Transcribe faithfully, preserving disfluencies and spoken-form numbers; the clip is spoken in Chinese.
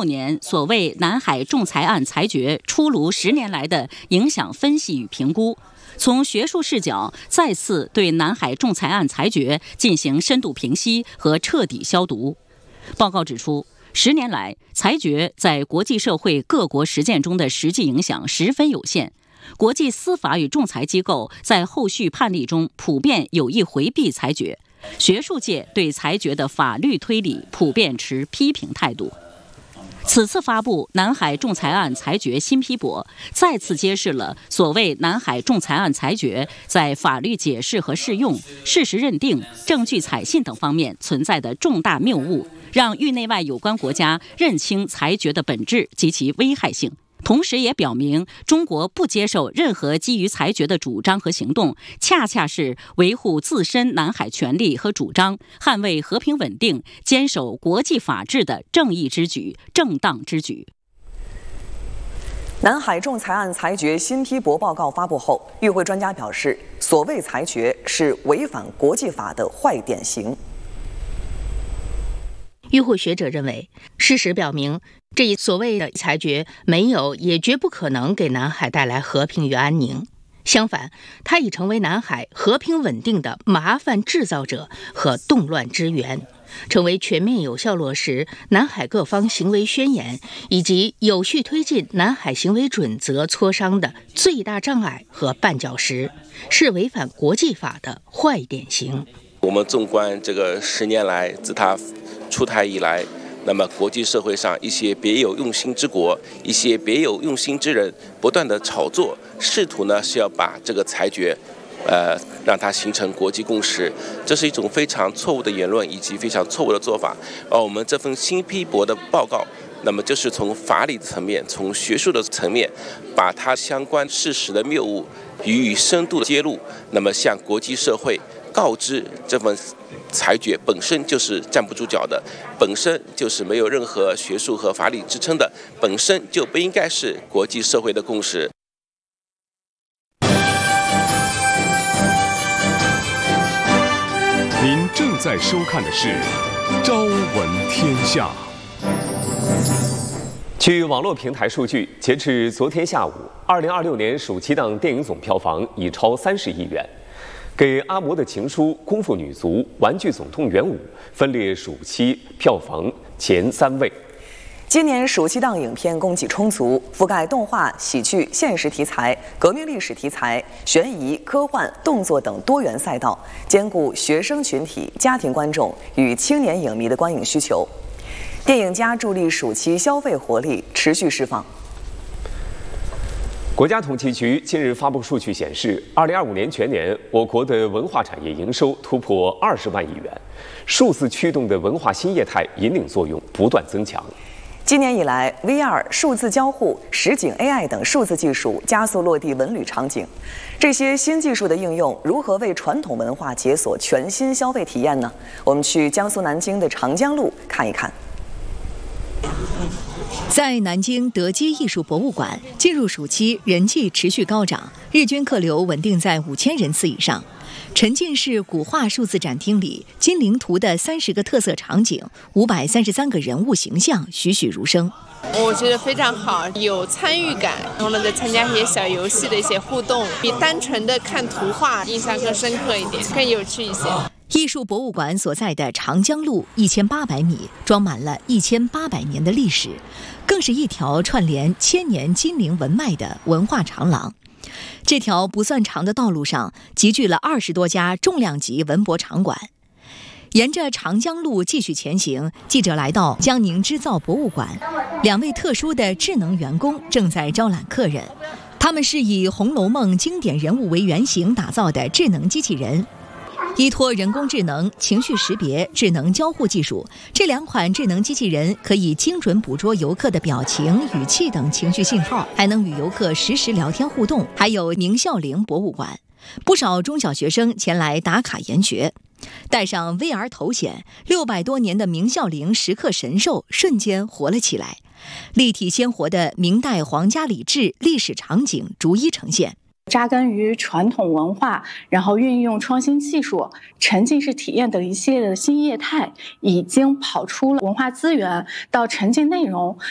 六年所谓南海仲裁案裁决出炉十年来的影响分析与评估，从学术视角再次对南海仲裁案裁决进行深度评析和彻底消毒。报告指出，十年来裁决在国际社会各国实践中的实际影响十分有限，国际司法与仲裁机构在后续判例中普遍有意回避裁决，学术界对裁决的法律推理普遍持批评态度。此次发布南海仲裁案裁决新批驳，再次揭示了所谓南海仲裁案裁决在法律解释和适用、事实认定、证据采信等方面存在的重大谬误，让域内外有关国家认清裁决的本质及其危害性。同时也表明，中国不接受任何基于裁决的主张和行动，恰恰是维护自身南海权利和主张、捍卫和平稳定、坚守国际法治的正义之举、正当之举。 南海仲裁案裁决新批驳报告发布后，与会专家表示，所谓裁决是违反国际法的坏典型。 与会学者认为，事实表明，这一所谓的裁决没有也绝不可能给南海带来和平与安宁，相反，它已成为南海和平稳定的麻烦制造者和动乱之源，成为全面有效落实南海各方行为宣言以及有序推进南海行为准则磋商的最大障碍和绊脚石，是违反国际法的坏典型。 我们纵观这个十年来，自它出台以来，那么国际社会上一些别有用心之国、一些别有用心之人，不断的炒作，试图呢是要把这个裁决，呃，让它形成国际共识。这是一种非常错误的言论以及非常错误的做法。而我们这份新批驳的报告，那么就是从法理层面、从学术的层面，把它相关事实的谬误予以深度的揭露，那么向国际社会告知这份裁决本身就是站不住脚的，本身就是没有任何学术和法理支撑的，本身就不应该是国际社会的共识。 您正在收看的是《朝闻天下》。据网络平台数据，截至昨天下午，二零二六年暑期档电影总票房已超三十亿元。给阿嬷的情书、功夫女足、玩具总动员五分列暑期票房前三位。 今年暑期档影片供给充足，覆盖动画、喜剧、现实题材、革命历史题材、悬疑、科幻、动作等多元赛道，兼顾学生群体、家庭观众与青年影迷的观影需求。电影家助力暑期消费活力持续释放。 国家统计局近日发布数据显示，二零二五年全年我国的文化产业营收突破二十万亿元，数字驱动的文化新业态引领作用不断增强。 今年以来 ，V R、数字交互、实景 A I 等数字技术加速落地文旅场景。这些新技术的应用如何为传统文化解锁全新消费体验呢？我们去江苏南京的长江路看一看。 在南京德基艺术博物馆，进入暑期人气持续高涨，日均客流稳定在五千人次以上。沉浸式古画数字展厅里，金陵图的三十个特色场景、五百三十三个人物形象栩栩如生。 我觉得非常好，有参与感，然后呢再参加一些小游戏的一些互动，比单纯的看图画印象更深刻一点，更有趣一些。 艺术博物馆所在的长江路一千八百米，装满了一千八百年的历史，更是一条串联千年金陵文脉的文化长廊。这条不算长的道路上，集聚了二十多家重量级文博场馆。沿着长江路继续前行，记者来到江宁织造博物馆，两位特殊的智能员工正在招揽客人。他们是以《红楼梦》经典人物为原型打造的智能机器人。依托人工智能、情绪识别、智能交互技术，这两款智能机器人可以精准捕捉游客的表情、语气等情绪信号，还能与游客实时聊天互动。还有明孝陵博物馆，不少中小学生前来打卡研学。戴上 V R 头显，六百多年的明孝陵石刻神兽瞬间活了起来，立体鲜活的明代皇家礼制历史场景逐一呈现。 扎根于传统文化，然后运用创新技术、沉浸式体验等一系列的新业态，已经跑出了文化资源到沉浸内容，